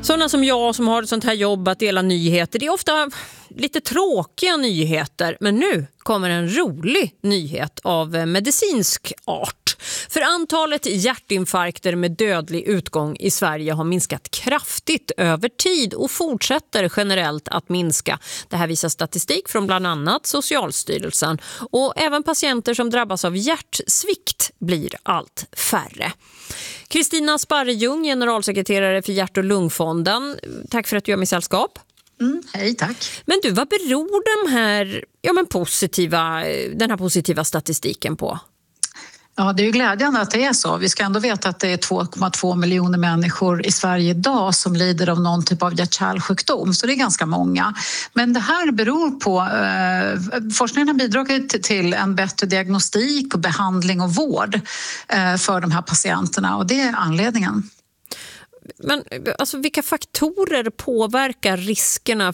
Sådana som jag som har ett sånt här jobb att dela nyheter, det är ofta lite tråkiga nyheter. Men nu kommer en rolig nyhet av medicinsk art. För antalet hjärtinfarkter med dödlig utgång i Sverige har minskat kraftigt över tid och fortsätter generellt att minska. Det här visar statistik från bland annat Socialstyrelsen. Och även patienter som drabbas av hjärtsvikt blir allt färre. Kristina Sparrejung, generalsekreterare för Hjärt- och lungfonden. Tack för att du gör mig sällskap. Hej, tack. Men du, vad beror den här positiva statistiken på? Ja, det är ju glädjande att det är så. Vi ska ändå veta att det är 2,2 miljoner människor i Sverige idag som lider av någon typ av hjärt-kärlsjukdom, så det är ganska många. Men det här beror på, forskningen har bidragit till en bättre diagnostik och behandling och vård för de här patienterna, och det är anledningen. Men alltså, vilka faktorer påverkar riskerna